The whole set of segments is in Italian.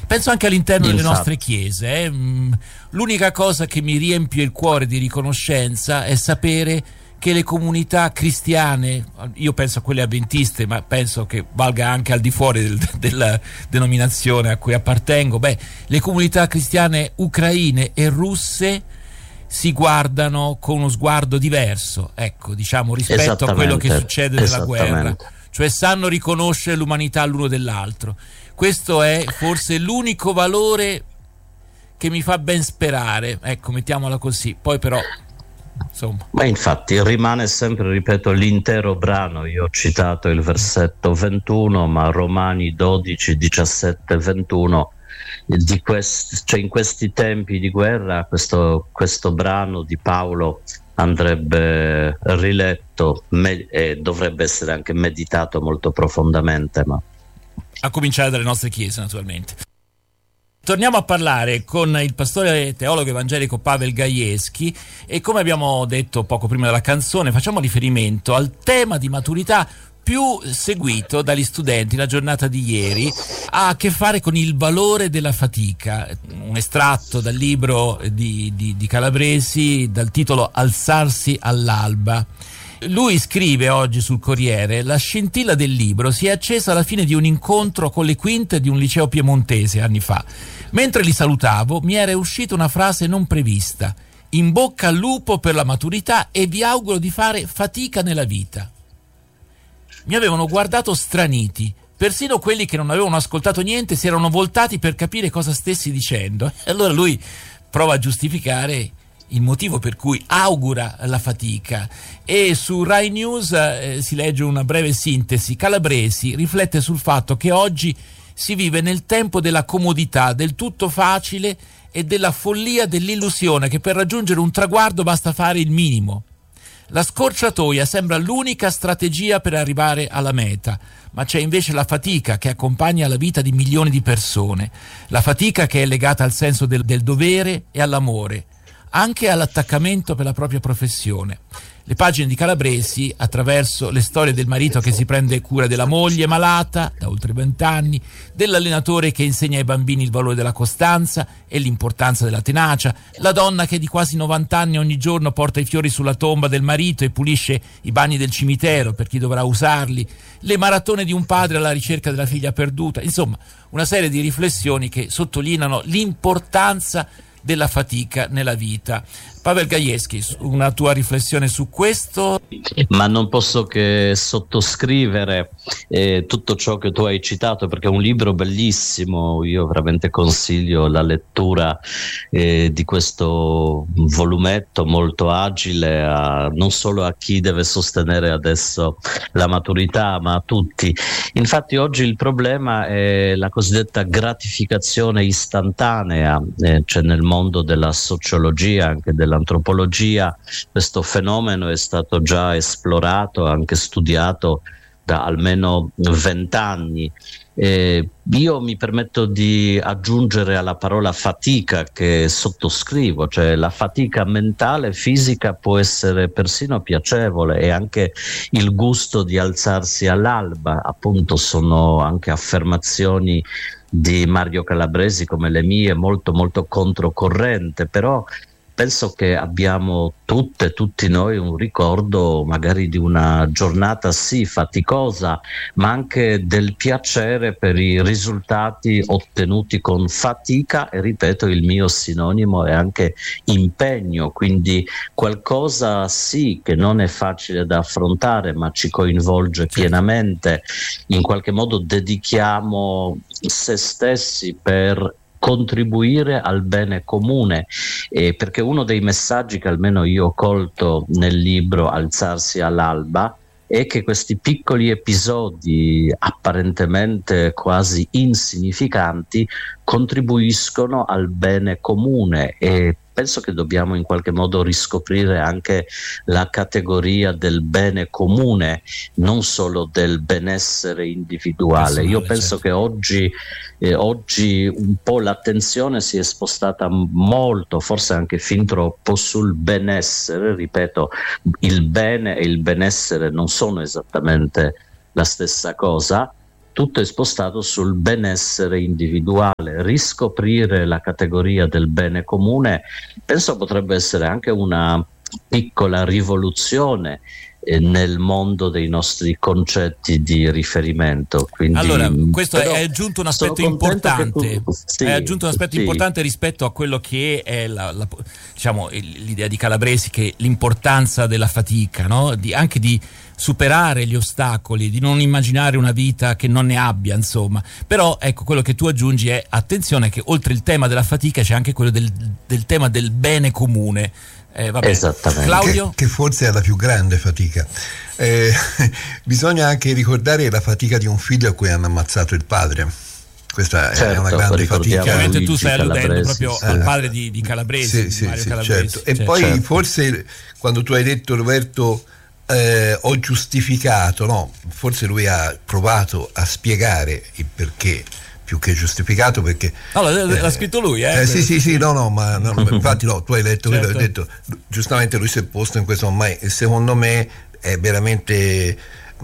Penso anche all'interno delle nostre chiese. L'unica cosa che mi riempie il cuore di riconoscenza è sapere che le comunità cristiane, io penso a quelle avventiste, ma penso che valga anche al di fuori della denominazione a cui appartengo, le comunità cristiane ucraine e russe si guardano con uno sguardo diverso, rispetto a quello che succede nella guerra, cioè sanno riconoscere l'umanità l'uno dell'altro. Questo è forse l'unico valore che mi fa ben sperare, mettiamola così. Poi però insomma. Ma infatti rimane sempre, ripeto, l'intero brano. Io ho citato il versetto 21, ma Romani 12, 17, 21 cioè in questi tempi di guerra questo brano di Paolo andrebbe riletto e dovrebbe essere anche meditato molto profondamente, ma a cominciare dalle nostre chiese, naturalmente. Torniamo a parlare con il pastore teologo evangelico Pavel Gajewski e, come abbiamo detto poco prima della canzone, facciamo riferimento al tema di maturità più seguito dagli studenti la giornata di ieri. Ha a che fare con il valore della fatica, un estratto dal libro di Calabresi dal titolo Alzarsi all'alba. Lui scrive oggi sul Corriere: la scintilla del libro si è accesa alla fine di un incontro con le quinte di un liceo piemontese anni fa. Mentre li salutavo mi era uscita una frase non prevista: in bocca al lupo per la maturità e vi auguro di fare fatica nella vita. Mi avevano guardato straniti, persino quelli che non avevano ascoltato niente si erano voltati per capire cosa stessi dicendo. E allora lui prova a giustificare il motivo per cui augura la fatica, e su Rai News si legge una breve sintesi. Calabresi riflette sul fatto che oggi si vive nel tempo della comodità, del tutto facile e della follia dell'illusione che per raggiungere un traguardo basta fare il minimo. La scorciatoia sembra l'unica strategia per arrivare alla meta, ma c'è invece la fatica che accompagna la vita di milioni di persone, la fatica che è legata al senso del dovere e all'amore, anche all'attaccamento per la propria professione. Le pagine di Calabresi, attraverso le storie del marito che si prende cura della moglie malata da oltre 20 anni, dell'allenatore che insegna ai bambini il valore della costanza e l'importanza della tenacia, la donna che di quasi 90 anni ogni giorno porta i fiori sulla tomba del marito e pulisce i bagni del cimitero per chi dovrà usarli, le maratone di un padre alla ricerca della figlia perduta, insomma una serie di riflessioni che sottolineano l'importanza della fatica nella vita. Pavel Gajewski, una tua riflessione su questo? Ma non posso che sottoscrivere tutto ciò che tu hai citato, perché è un libro bellissimo. Io veramente consiglio la lettura di questo volumetto molto agile, non solo a chi deve sostenere adesso la maturità, ma a tutti. Infatti oggi il problema è la cosiddetta gratificazione istantanea, cioè nel mondo della sociologia, anche dell'antropologia, questo fenomeno è stato già esplorato, anche studiato da almeno 20 anni. Io mi permetto di aggiungere alla parola fatica, che sottoscrivo, cioè la fatica mentale, fisica, può essere persino piacevole, e anche il gusto di alzarsi all'alba, appunto, sono anche affermazioni di Mario Calabresi come le mie, molto molto controcorrente, però penso che abbiamo tutti noi un ricordo magari di una giornata sì faticosa, ma anche del piacere per i risultati ottenuti con fatica, e ripeto, il mio sinonimo è anche impegno, quindi qualcosa sì che non è facile da affrontare ma ci coinvolge pienamente. In qualche modo dedichiamo se stessi per contribuire al bene comune, perché uno dei messaggi che almeno io ho colto nel libro Alzarsi all'alba è che questi piccoli episodi apparentemente quasi insignificanti contribuiscono al bene comune, e penso che dobbiamo in qualche modo riscoprire anche la categoria del bene comune, non solo del benessere individuale. Io penso che oggi un po' l'attenzione si è spostata molto, forse anche fin troppo, sul benessere. Ripeto, il bene e il benessere non sono esattamente la stessa cosa, tutto è spostato sul benessere individuale. Riscoprire la categoria del bene comune penso potrebbe essere anche una piccola rivoluzione nel mondo dei nostri concetti di riferimento. Quindi, allora, questo hai aggiunto un aspetto importante. Hai aggiunto un aspetto importante rispetto a quello che è diciamo, l'idea di Calabresi, che l'importanza della fatica, no? Anche di superare gli ostacoli, di non immaginare una vita che non ne abbia, insomma. Però ecco, quello che tu aggiungi è attenzione che oltre il tema della fatica c'è anche quello del tema del bene comune. Esattamente. Claudio? Che forse è la più grande fatica. Bisogna anche ricordare la fatica di un figlio a cui hanno ammazzato il padre. Questa è una grande fatica. Chiaramente tu stai alludendo proprio al padre di Calabresi, sì, Mario sì, Calabresi. certo. E poi forse quando tu hai detto, Roberto, ho giustificato, no, forse lui ha provato a spiegare il perché più che giustificato, perché l'ha scritto lui, sì, no, ma infatti tu hai letto, certo. Hai detto, giustamente lui si è posto in questo, ma secondo me è veramente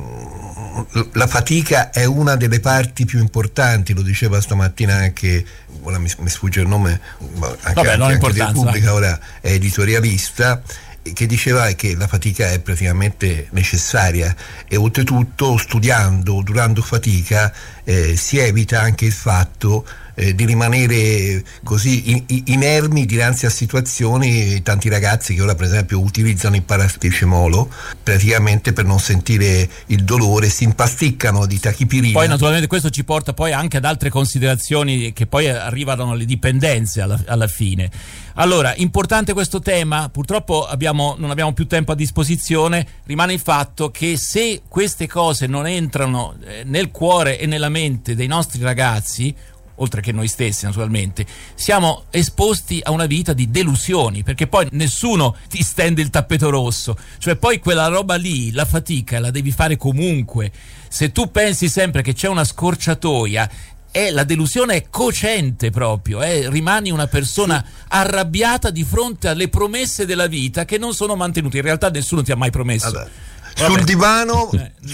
la fatica è una delle parti più importanti, lo diceva stamattina anche, ora mi sfugge il nome, anche di Repubblica, ora è editorialista, che diceva che la fatica è praticamente necessaria, e oltretutto studiando, durando fatica, si evita anche il fatto di rimanere così inermi dinanzi a situazioni. Tanti ragazzi che ora per esempio utilizzano il paracetamolo praticamente per non sentire il dolore, si impasticcano di tachipirina. Poi naturalmente questo ci porta poi anche ad altre considerazioni che poi arrivano alle dipendenze alla fine. Allora, importante questo tema, purtroppo non abbiamo più tempo a disposizione, rimane il fatto che se queste cose non entrano nel cuore e nella mente dei nostri ragazzi, oltre che noi stessi naturalmente, siamo esposti a una vita di delusioni, perché poi nessuno ti stende il tappeto rosso, cioè poi quella roba lì, la fatica, la devi fare comunque. Se tu pensi sempre che c'è una scorciatoia, la delusione è cocente proprio, rimani una persona arrabbiata di fronte alle promesse della vita che non sono mantenute. In realtà nessuno ti ha mai promesso. Vabbè. Sul divano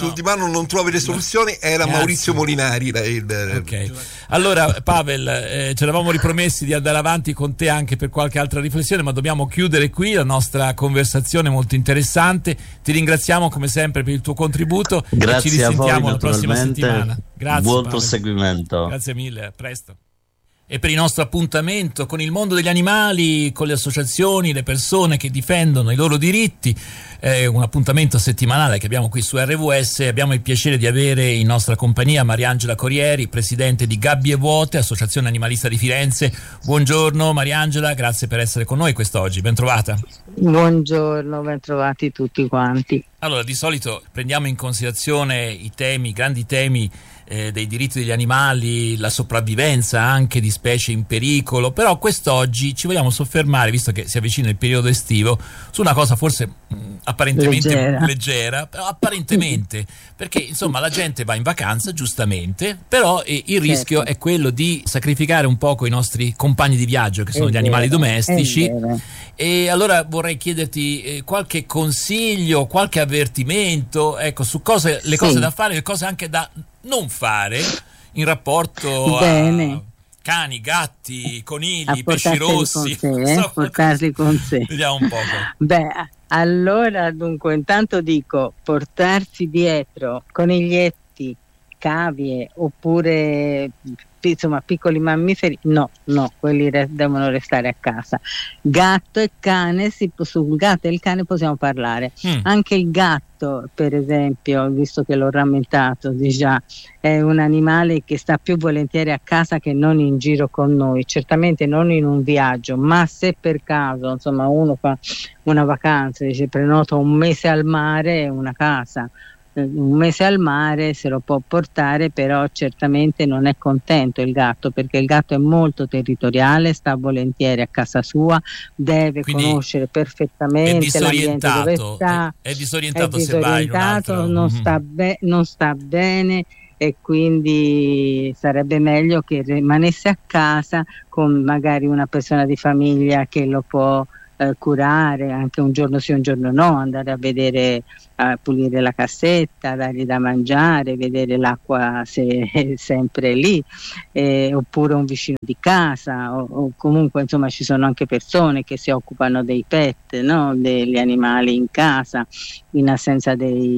non trovi le soluzioni, era grazie. Maurizio Molinari. Ok. Allora Pavel, ci eravamo ripromessi di andare avanti con te anche per qualche altra riflessione, ma dobbiamo chiudere qui la nostra conversazione molto interessante. Ti ringraziamo come sempre per il tuo contributo. Grazie, e ci risentiamo a voi, la prossima settimana. Grazie, buon Pavel. proseguimento. Grazie mille, a presto. E per il nostro appuntamento con il mondo degli animali, con le associazioni, le persone che difendono i loro diritti, un appuntamento settimanale che abbiamo qui su RWS, abbiamo il piacere di avere in nostra compagnia Mariangela Corieri, presidente di Gabbie Vuote, associazione animalista di Firenze. Buongiorno Mariangela, grazie per essere con noi quest'oggi, ben trovata. Buongiorno, ben trovati tutti quanti. Allora, di solito prendiamo in considerazione i grandi temi dei diritti degli animali, la sopravvivenza anche di specie in pericolo, però quest'oggi ci vogliamo soffermare, visto che si avvicina il periodo estivo, su una cosa forse apparentemente leggera, però apparentemente, perché insomma la gente va in vacanza giustamente, però il rischio è quello di sacrificare un poco i nostri compagni di viaggio, che sono gli animali domestici. E allora vorrei chiederti qualche consiglio, qualche avvertimento, ecco, su le cose da fare, le cose anche da non fare in rapporto a cani, gatti, conigli, pesci rossi. Portarli con sé. Vediamo un po'. Beh, allora dunque intanto dico portarsi dietro coniglietti, cavie oppure insomma piccoli mammiferi, no, quelli devono restare a casa. Gatto e cane, sul gatto e il cane possiamo parlare. Anche il gatto, per esempio, visto che l'ho rammentato di già, è un animale che sta più volentieri a casa che non in giro con noi, certamente non in un viaggio, ma se per caso insomma uno fa una vacanza, dice prenoto un mese al mare, una casa, un mese al mare se lo può portare, però certamente non è contento il gatto, perché il gatto è molto territoriale, sta volentieri a casa sua, deve conoscere perfettamente l'ambiente dove sta, è disorientato se vai in un altro. non sta bene, e quindi sarebbe meglio che rimanesse a casa con magari una persona di famiglia che lo può curare anche un giorno sì un giorno no, andare a vedere, a pulire la cassetta, dargli da mangiare, vedere l'acqua se è sempre lì, oppure un vicino di casa o comunque insomma ci sono anche persone che si occupano dei pet, no? Degli animali in casa in assenza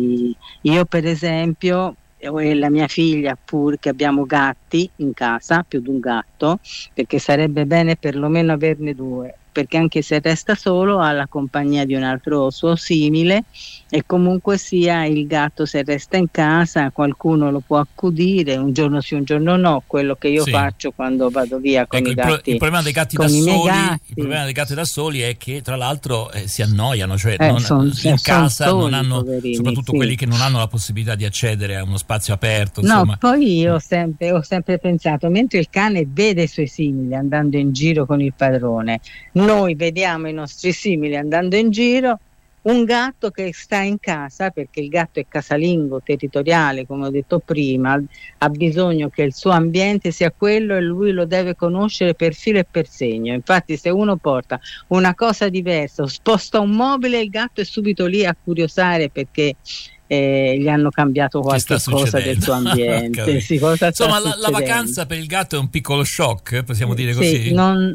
io per esempio e la mia figlia pure, che abbiamo gatti in casa, più di un gatto, perché sarebbe bene perlomeno averne 2, perché anche se resta solo ha la compagnia di un altro suo simile, e comunque sia il gatto, se resta in casa qualcuno lo può accudire un giorno sì un giorno no, quello che io faccio quando vado via con i gatti. Il problema dei gatti da soli, il problema dei gatti da soli è che tra l'altro si annoiano, cioè in casa non hanno, poverini, soprattutto quelli che non hanno la possibilità di accedere a uno spazio aperto, insomma. No, poi io ho sempre pensato, mentre il cane vede i suoi simili andando in giro con il padrone, noi vediamo i nostri simili andando in giro, un gatto che sta in casa, perché il gatto è casalingo, territoriale, come ho detto prima, ha bisogno che il suo ambiente sia quello e lui lo deve conoscere per filo e per segno. Infatti se uno porta una cosa diversa o sposta un mobile, il gatto è subito lì a curiosare perché gli hanno cambiato qualche cosa del suo ambiente. Insomma, la vacanza per il gatto è un piccolo shock, possiamo dire così?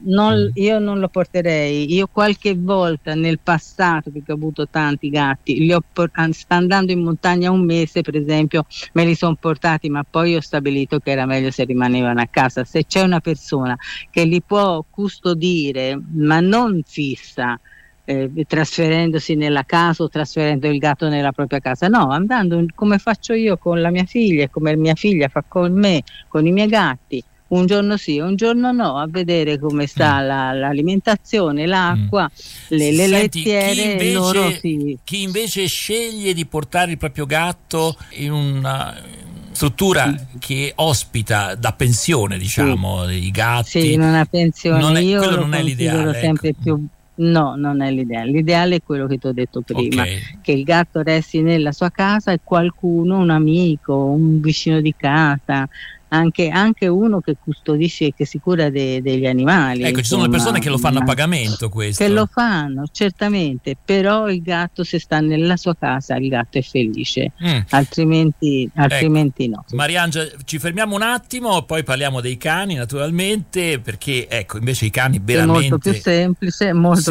Io non lo porterei. Io qualche volta nel passato, perché ho avuto tanti gatti, sta andando in montagna un mese per esempio, me li sono portati, ma poi ho stabilito che era meglio se rimanevano a casa. Se c'è una persona che li può custodire ma non fissa, trasferendosi nella casa o trasferendo il gatto nella propria casa, no, andando come faccio io con la mia figlia e come mia figlia fa con me, con i miei gatti, un giorno sì, un giorno no, a vedere come sta l'alimentazione, l'acqua, le lettiere. Chi invece sceglie di portare il proprio gatto in una struttura che ospita da pensione, diciamo, i gatti, in una pensione, quello non è l'ideale, sempre più. No, non è l'ideale. L'ideale è quello che ti ho detto prima, che il gatto resti nella sua casa e qualcuno, un amico, un vicino di casa, anche uno che custodisce e che si cura degli animali. Ecco, ci sono le persone che lo fanno a pagamento, questo. Che lo fanno, certamente, però il gatto, se sta nella sua casa, il gatto è felice, altrimenti no. Mariangela, ci fermiamo un attimo, poi parliamo dei cani, naturalmente, perché ecco, invece i cani veramente... È molto più semplice,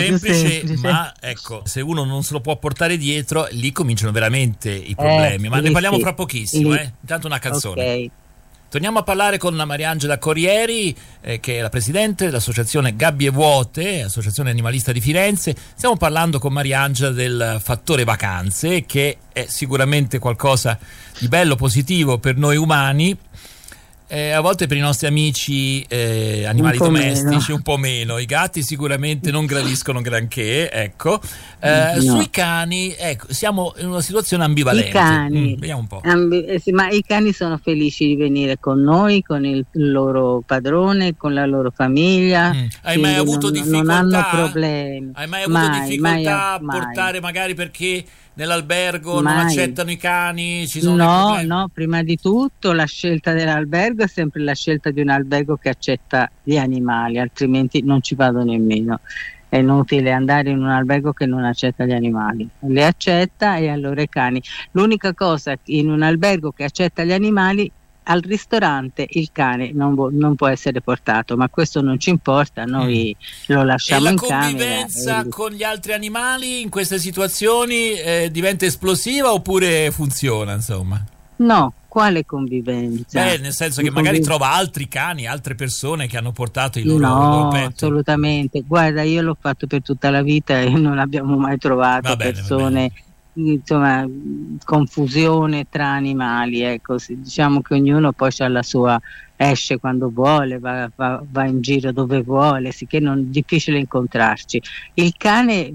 ma ecco, se uno non se lo può portare dietro, lì cominciano veramente i problemi, ma ne parliamo fra pochissimo, intanto una canzone. Okay. Torniamo a parlare con Mariangela Corrieri, che è la presidente dell'associazione Gabbie Vuote, associazione animalista di Firenze. Stiamo parlando con Mariangela del fattore vacanze, che è sicuramente qualcosa di bello, positivo per noi umani. A volte per i nostri amici animali domestici un po' meno. I gatti sicuramente non gradiscono granché, ecco. Sui cani, ecco, siamo in una situazione ambivalente. I cani, vediamo un po'. Ma i cani sono felici di venire con noi, con il loro padrone, con la loro famiglia. Hai mai avuto difficoltà? Non hanno problemi. Hai mai avuto difficoltà a portare, magari perché nell'albergo non accettano i cani? Ci sono no, prima di tutto la scelta dell'albergo è sempre la scelta di un albergo che accetta gli animali, altrimenti non ci vado nemmeno. È inutile andare in un albergo che non accetta gli animali, li accetta e allora i cani. L'unica cosa in un albergo che accetta gli animali, al ristorante il cane non può essere portato, ma questo non ci importa, noi lo lasciamo in camera. E la convivenza con gli altri animali in queste situazioni diventa esplosiva oppure funziona, insomma? No, quale convivenza? Nel senso che magari trova altri cani, altre persone che hanno portato i loro pet. No, assolutamente. Guarda, io l'ho fatto per tutta la vita e non abbiamo mai trovato persone, insomma, confusione tra animali. Ecco, diciamo che ognuno poi ha la sua, esce quando vuole, va in giro dove vuole, sicché non è difficile incontrarci. Il cane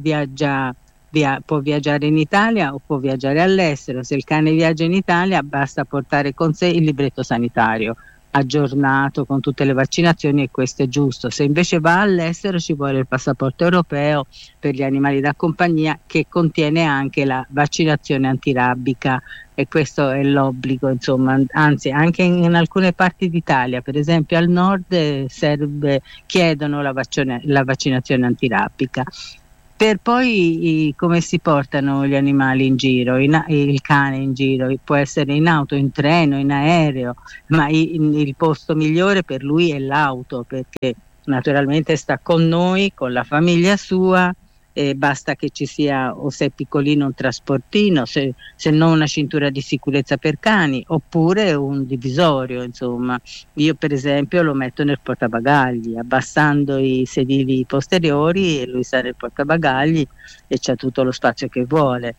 può viaggiare in Italia o può viaggiare all'estero. Se il cane viaggia in Italia basta portare con sé il libretto sanitario aggiornato con tutte le vaccinazioni, e questo è giusto. Se invece va all'estero ci vuole il passaporto europeo per gli animali da compagnia, che contiene anche la vaccinazione antirabbica, e questo è l'obbligo, insomma. Anzi, anche in alcune parti d'Italia, per esempio al nord, chiedono la vaccinazione antirabbica. Per poi come si portano gli animali in giro, il cane in giro, può essere in auto, in treno, in aereo, ma il posto migliore per lui è l'auto, perché naturalmente sta con noi, con la famiglia sua, basta che ci sia, o se è piccolino, un trasportino, se non una cintura di sicurezza per cani, oppure un divisorio, insomma. Io per esempio lo metto nel portabagagli, abbassando i sedili posteriori, e lui sta nel portabagagli e c'ha tutto lo spazio che vuole.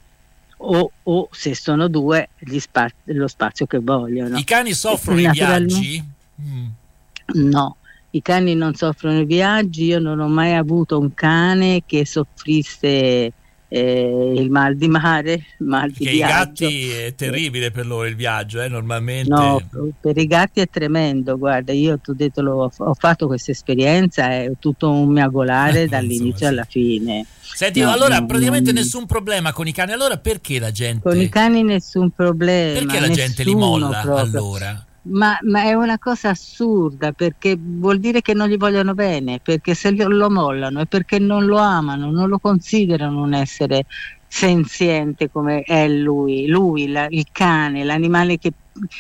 O se sono due, lo spazio che vogliono. I cani soffrono i viaggi? No. I cani non soffrono i viaggi, io non ho mai avuto un cane che soffrisse il mal di mare, mal di viaggio. I gatti è terribile per loro il viaggio, normalmente. No, per i gatti è tremendo, guarda, io ti ho detto, ho fatto questa esperienza, è tutto un miagolare dall'inizio alla fine. Senti, allora praticamente nessun problema con i cani, allora perché la gente... Con i cani nessun problema. Perché la gente li molla allora? Ma è una cosa assurda, perché vuol dire che non gli vogliono bene, perché se lo mollano è perché non lo amano, non lo considerano un essere senziente come è lui, il cane, l'animale che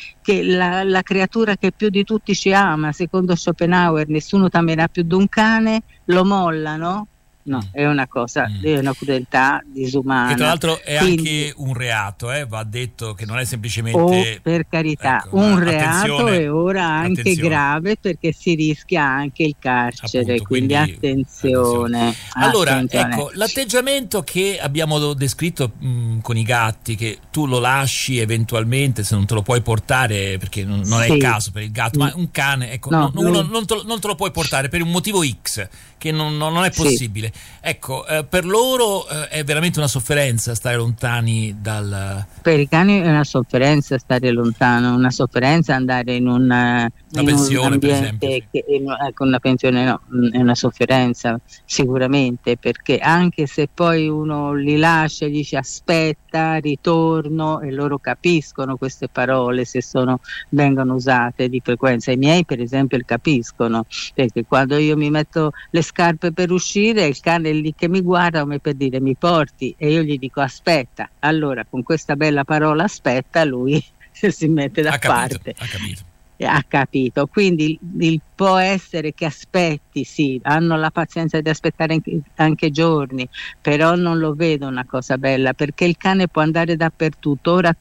la creatura che più di tutti ci ama. Secondo Schopenhauer nessuno t'amerà più di un cane, lo mollano. No, è una cosa, è una crudeltà disumana. Che tra l'altro è anche un reato, va detto che non è semplicemente... per carità, ecco, un reato, e ora anche grave, perché si rischia anche il carcere, appunto, quindi attenzione. Allora, ecco, l'atteggiamento che abbiamo descritto con i gatti, che tu lo lasci eventualmente se non te lo puoi portare, perché non è il caso per il gatto, ma un cane, ecco, non te lo puoi portare per un motivo X, che non è possibile. Ecco, per loro è veramente una sofferenza stare lontani dal... Per i cani è una sofferenza stare lontano, una sofferenza andare in una pensione, per esempio. Ecco, una pensione no, è una sofferenza sicuramente, perché anche se poi uno li lascia e dice aspetta, ritorno, e loro capiscono queste parole se vengono usate di frequenza. I miei per esempio le capiscono, perché quando io mi metto le scarpe per uscire, il cane è lì che mi guarda come per dire mi porti, e io gli dico aspetta. Allora con questa bella parola aspetta lui si mette da parte. Ha capito. Quindi può essere che aspetti, sì, hanno la pazienza di aspettare anche giorni, però non lo vedo una cosa bella, perché il cane può andare dappertutto. Ora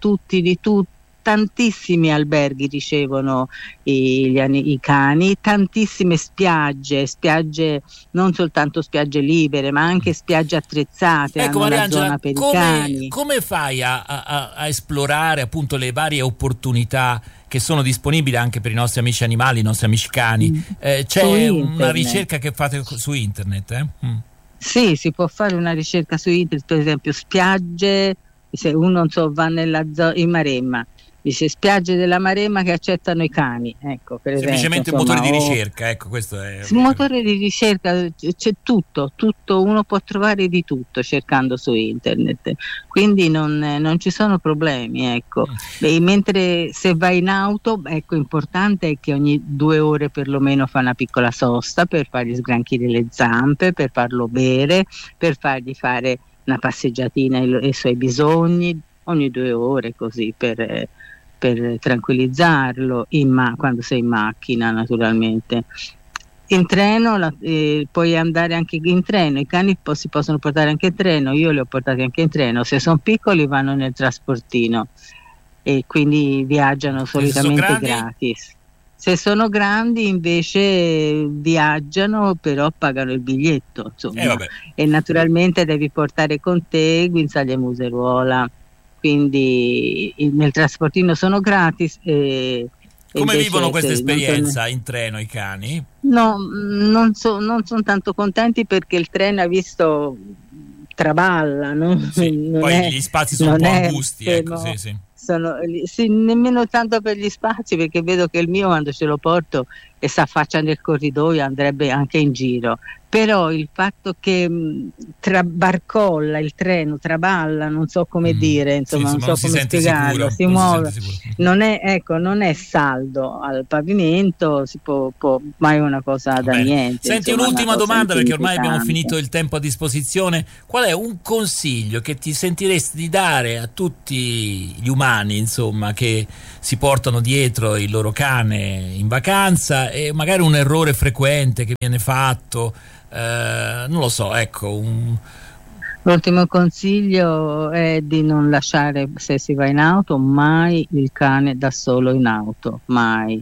tantissimi alberghi ricevono i cani, tantissime spiagge, non soltanto spiagge libere, ma anche spiagge attrezzate. Ecco, Mariangela, zona per i cani. Come fai a esplorare appunto le varie opportunità che sono disponibili anche per i nostri amici animali, i nostri amici cani? C'è una ricerca che fate su internet? Sì, si può fare una ricerca su internet, per esempio spiagge, se uno va in Maremma, dice spiagge della Maremma che accettano i cani, ecco, per semplicemente esempio, un motore di ricerca, ecco, questo è motore di ricerca, c'è tutto, uno può trovare di tutto cercando su internet, quindi non ci sono problemi, ecco. Mentre se vai in auto, ecco, importante è che ogni 2 ore perlomeno fa una piccola sosta per fargli sgranchire le zampe, per farlo bere, per fargli fare una passeggiatina ai suoi bisogni ogni 2 ore, così per tranquillizzarlo, quando sei in macchina naturalmente. In treno puoi andare anche in treno, i cani si possono portare anche in treno, io li ho portati anche in treno, se sono piccoli vanno nel trasportino e quindi viaggiano solitamente gratis. Se sono grandi invece viaggiano, però pagano il biglietto, insomma. E naturalmente devi portare con te guinzaglie e museruola, quindi nel trasportino sono gratis. Come vivono questa esperienza in treno i cani? No, non sono tanto contenti, perché il treno, ha visto, traballa, no? Sì, poi gli spazi sono un po' angusti, ecco, sì. Nemmeno tanto per gli spazi, perché vedo che il mio, quando ce lo porto, e si affaccia nel corridoio, andrebbe anche in giro. Però il fatto che barcolla il treno, traballa, non so come dire, insomma, non so come spiegarlo, si muove, non è saldo al pavimento, si può mai una cosa da niente. Senti, insomma, un'ultima domanda, perché ormai abbiamo finito il tempo a disposizione. Qual è un consiglio che ti sentiresti di dare a tutti gli umani, insomma, che si portano dietro il loro cane in vacanza, e magari un errore frequente che viene fatto? Non lo so, ecco. L'ultimo consiglio è di non lasciare, se si va in auto, mai il cane da solo in auto, mai.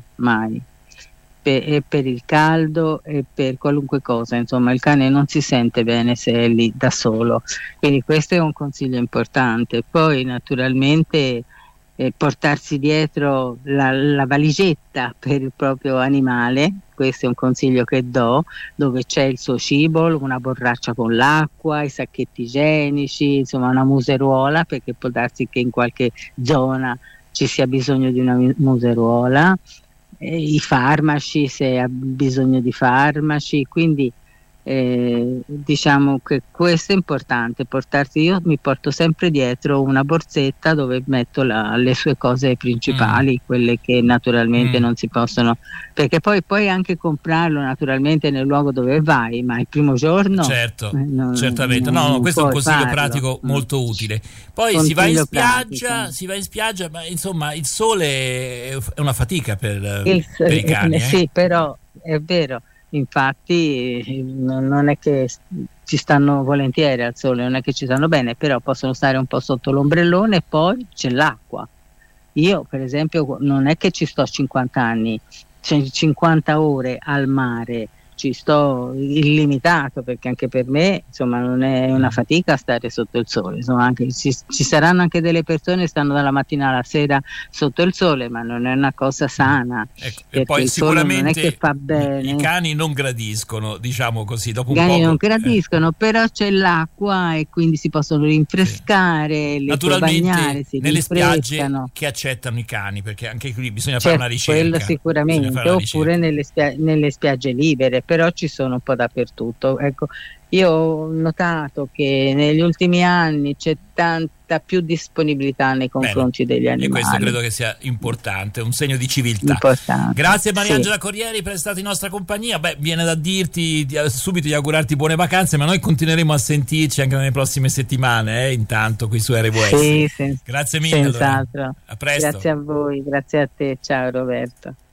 E per il caldo e per qualunque cosa, insomma, il cane non si sente bene se è lì da solo, quindi questo è un consiglio importante. Poi naturalmente portarsi dietro la valigetta per il proprio animale, questo è un consiglio che do, dove c'è il suo cibo, una borraccia con l'acqua, i sacchetti igienici, insomma una museruola, perché può darsi che in qualche zona ci sia bisogno di una museruola, i farmaci se ha bisogno di farmaci, quindi diciamo che questo è importante, io mi porto sempre dietro una borsetta dove metto le sue cose principali, quelle che naturalmente non si possono, perché poi puoi anche comprarlo naturalmente nel luogo dove vai, ma il primo giorno certamente no, questo è un consiglio pratico molto utile. Poi si va in spiaggia, ma insomma il sole è una fatica per i cani. Sì, però è vero. Infatti non è che ci stanno volentieri al sole, non è che ci stanno bene, però possono stare un po' sotto l'ombrellone, e poi c'è l'acqua. Io per esempio non è che ci sto 50 anni, 50 ore al mare, ci sto illimitato, perché anche per me insomma non è una fatica stare sotto il sole, insomma, anche ci saranno anche delle persone che stanno dalla mattina alla sera sotto il sole, ma non è una cosa sana, ecco, e poi il sicuramente sole non è che fa bene. I cani non gradiscono, diciamo così, dopo un po'. I cani non gradiscono, però c'è l'acqua e quindi si possono rinfrescare, naturalmente bagnare, nelle spiagge che accettano i cani, perché anche qui bisogna fare una ricerca, quello sicuramente, oppure nelle spiagge libere, però ci sono un po' dappertutto. Ecco, io ho notato che negli ultimi anni c'è tanta più disponibilità nei confronti degli animali. E questo credo che sia importante, un segno di civiltà. Grazie Mariangela Corrieri per essere stata in nostra compagnia. Viene da dirti subito di augurarti buone vacanze, ma noi continueremo a sentirci anche nelle prossime settimane, intanto qui su RWS. Sì, grazie mille. Senz'altro. A presto. Grazie a voi, grazie a te, ciao Roberto.